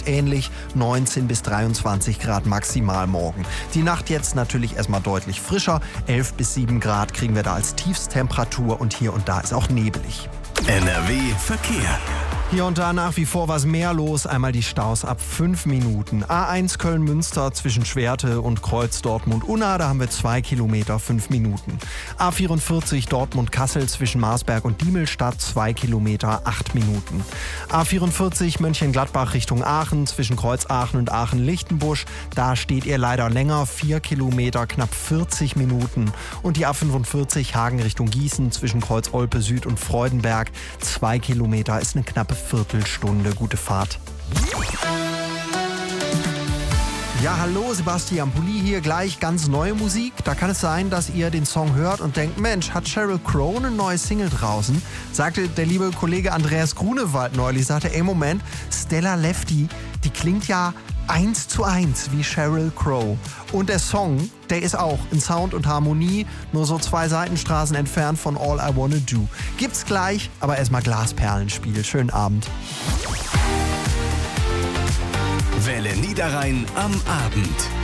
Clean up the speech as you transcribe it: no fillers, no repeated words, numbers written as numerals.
ähnlich, 19 bis 23 Grad maximal morgen. Die Nacht jetzt natürlich erstmal deutlich frischer, 11 bis 7 Grad kriegen wir da als Tiefstemperatur und hier und da ist auch nebelig. NRW Verkehr. Hier und da nach wie vor was mehr los. Einmal die Staus ab 5 Minuten. A1 Köln-Münster zwischen Schwerte und Kreuz Dortmund-Unna, da haben wir 2 Kilometer, 5 Minuten. A44 Dortmund-Kassel zwischen Marsberg und Diemelstadt, 2 Kilometer, 8 Minuten. A44 Mönchengladbach Richtung Aachen zwischen Kreuz Aachen und Aachen-Lichtenbusch, da steht ihr leider länger, 4 Kilometer, knapp 40 Minuten. Und die A45 Hagen Richtung Gießen zwischen Kreuz Olpe Süd und Freudenberg, 2 Kilometer, ist eine knappe Viertelstunde. Gute Fahrt. Ja, hallo, Sebastian Pulli hier, gleich ganz neue Musik. Da kann es sein, dass ihr den Song hört und denkt, Mensch, hat Sheryl Crow eine neue Single draußen? Sagte der liebe Kollege Andreas Grunewald neulich, sagte, ey Moment, Stella Lefty, die klingt ja 1:1 wie Sheryl Crow. Und der Song, der ist auch in Sound und Harmonie nur so 2 Seitenstraßen entfernt von All I Wanna Do. Gibt's gleich, aber erstmal Glasperlenspiel. Schönen Abend. Welle Niederrhein am Abend.